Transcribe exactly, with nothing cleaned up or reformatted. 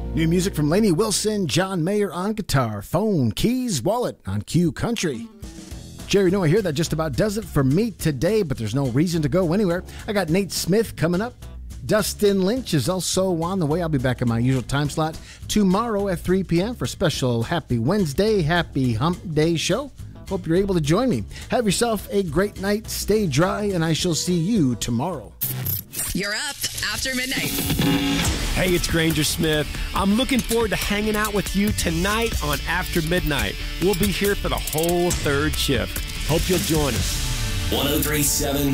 New music from Lainey Wilson, John Mayer on guitar, phone, keys, wallet on Q Country. Jerry Noah here. That just about does it for me today, but there's no reason to go anywhere. I got Nate Smith coming up. Dustin Lynch is also on the way. I'll be back in my usual time slot tomorrow at three p.m. for a special Happy Wednesday, Happy Hump Day show. Hope you're able to join me. Have yourself a great night. Stay dry, and I shall see you tomorrow. You're up after midnight. Hey, it's Granger Smith. I'm looking forward to hanging out with you tonight on After Midnight. We'll be here for the whole third shift. Hope you'll join us. one oh three point seven